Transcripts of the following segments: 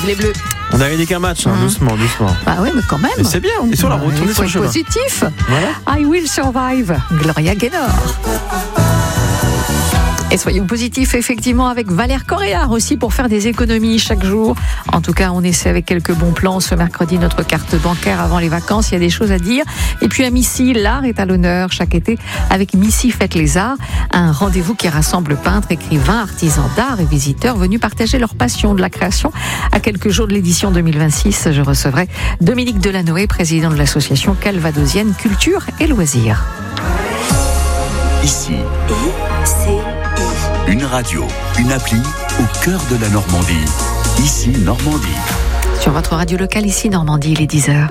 Vive les Bleus. On a gagné qu'un match, doucement. Bah ouais, mais quand même. Mais c'est bien, on est sur la route, on est sur le chemin. Positif. Voilà. I will survive. Gloria Gaynor. Et soyons positifs, effectivement, avec Valère Coréard aussi pour faire des économies chaque jour. En tout cas, on essaie avec quelques bons plans. Ce mercredi, notre carte bancaire avant les vacances, il y a des choses à dire. Et puis à Missy, l'art est à l'honneur chaque été avec Missy Fête les Arts. Un rendez-vous qui rassemble peintres, écrivains, artisans d'art et visiteurs venus partager leur passion de la création. À quelques jours de l'édition 2026, je recevrai Dominique Delanoë, président de l'association calvadosienne Culture et Loisirs. Ici. Une radio, une appli au cœur de la Normandie. Ici, Normandie. Sur votre radio locale, ici, Normandie, il est 10h.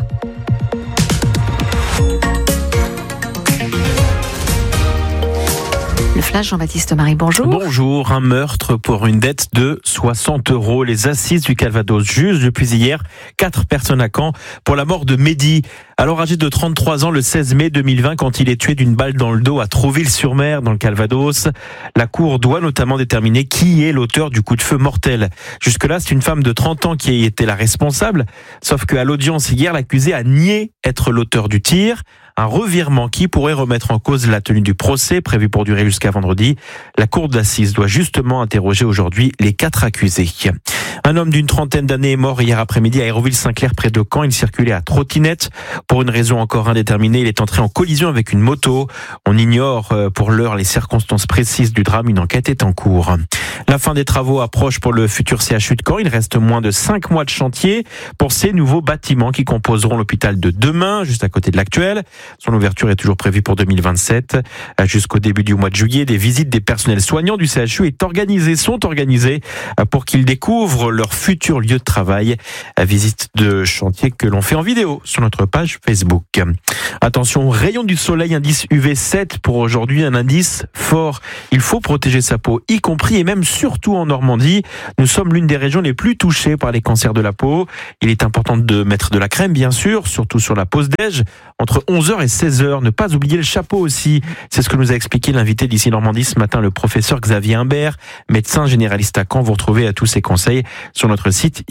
Le flash, Jean-Baptiste Marie, bonjour. Bonjour, un meurtre pour une dette de 60 €. Les assises du Calvados jugent depuis hier 4 personnes à Caen pour la mort de Mehdi. Alors âgé de 33 ans le 16 mai 2020 quand il est tué d'une balle dans le dos à Trouville-sur-Mer dans le Calvados. La cour doit notamment déterminer qui est l'auteur du coup de feu mortel. Jusque-là, c'est une femme de 30 ans qui était la responsable. Sauf qu'à l'audience hier, l'accusé a nié être l'auteur du tir. Un revirement qui pourrait remettre en cause la tenue du procès prévu pour durer jusqu'à vendredi. La cour d'assises doit justement interroger aujourd'hui les 4 accusés. Un homme d'une trentaine d'années est mort hier après-midi à Hérouville-Saint-Clair près de Caen. Il circulait à trottinette. Pour une raison encore indéterminée, il est entré en collision avec une moto. On ignore pour l'heure les circonstances précises du drame. Une enquête est en cours. La fin des travaux approche pour le futur CHU de Caen. Il reste moins de 5 mois de chantier pour ces nouveaux bâtiments qui composeront l'hôpital de demain, juste à côté de l'actuel. Son ouverture est toujours prévue pour 2027. Jusqu'au début du mois de juillet, des visites des personnels soignants du CHU sont organisées pour qu'ils découvrent leur futur lieu de travail. Visite de chantier que l'on fait en vidéo sur notre page Facebook. Attention, rayon du soleil, indice UV 7 pour aujourd'hui, un indice fort. Il faut protéger sa peau, y compris et même surtout en Normandie. Nous sommes l'une des régions les plus touchées par les cancers de la peau. Il est important de mettre de la crème, bien sûr, surtout sur la pause déj, entre 11h et 16h. Ne pas oublier le chapeau aussi. C'est ce que nous a expliqué l'invité d'ici Normandie ce matin, le professeur Xavier Imbert, médecin généraliste à Caen. Vous retrouvez tous ces conseils sur notre site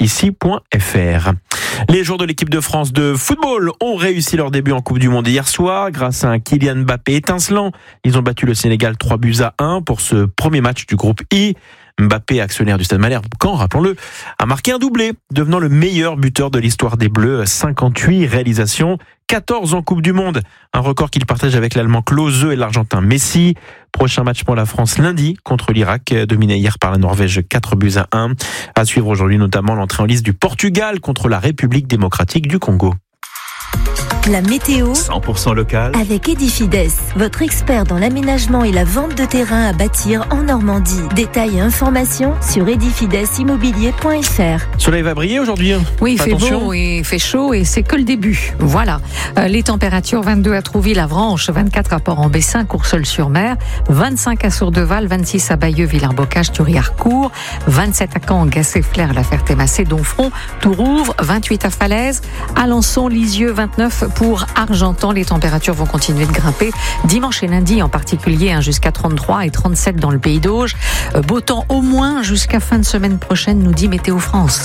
ici.fr. Les joueurs de l'équipe de France de football ont réussi leur début en Coupe du Monde hier soir grâce à un Kylian Mbappé étincelant. Ils ont battu le Sénégal 3-1 pour ce premier match du groupe I. Mbappé, actionnaire du Stade Malherbe Caen, rappelons-le, a marqué un doublé, devenant le meilleur buteur de l'histoire des Bleus. 58 réalisations, 14 en Coupe du Monde. Un record qu'il partage avec l'Allemand Klose et l'Argentin Messi. Prochain match pour la France lundi contre l'Irak, dominé hier par la Norvège 4-1. À suivre aujourd'hui notamment l'entrée en liste du Portugal contre la République démocratique du Congo. La météo 100% local avec Edifides, votre expert dans l'aménagement et la vente de terrain à bâtir en Normandie. Détails et informations sur edifidesimmobilier.fr. Soleil va briller aujourd'hui. Oui, il fait Attention. beau et il fait chaud et c'est que le début. Voilà. Les températures 22 à Trouville-Avranches, 24 à Port-en-Bessin, Courseulles-sur-Mer, 25 à Sourdeval, 26 à Bayeux, Villers-Bocage, Thury-Harcourt, 27 à Caen, Gassé-Flers, La Ferté-Massé, Donfront, Tourouvre, 28 à Falaise, Alençon, Lisieux, 29 pour Argentan. Les températures vont continuer de grimper dimanche et lundi en particulier, jusqu'à 33 et 37 dans le Pays d'Auge. Beau temps au moins jusqu'à fin de semaine prochaine, nous dit Météo France.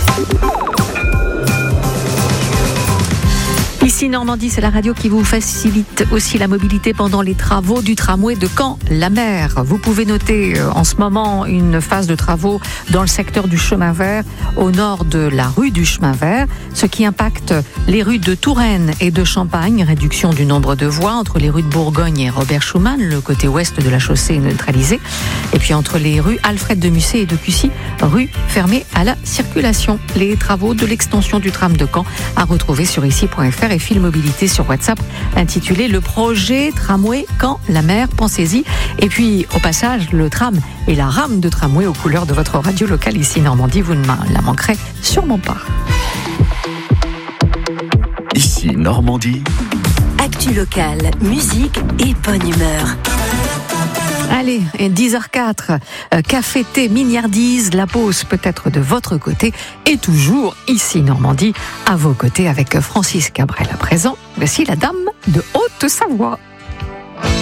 Ici Normandie, c'est la radio qui vous facilite aussi la mobilité pendant les travaux du tramway de Caen-la-Mer. Vous pouvez noter en ce moment une phase de travaux dans le secteur du chemin vert, au nord de la rue du chemin vert, ce qui impacte les rues de Touraine et de Champagne, réduction du nombre de voies entre les rues de Bourgogne et Robert Schumann, le côté ouest de la chaussée est neutralisé, et puis entre les rues Alfred de Musset et de Cussy, rue fermée à la circulation. Les travaux de l'extension du tram de Caen à retrouver sur ici.fr et Fil Mobilité sur WhatsApp intitulé Le projet tramway Caen-la-Mer, pensez-y. Et puis au passage, le tram et la rame de tramway aux couleurs de votre radio locale ici Normandie, vous ne la manquerez sûrement pas. Ici Normandie. Actu locale, musique et bonne humeur. Allez, 10h04, café, thé, mignardise, la pause peut être de votre côté et toujours ici Normandie, à vos côtés avec Francis Cabrel à présent. Voici la dame de Haute-Savoie.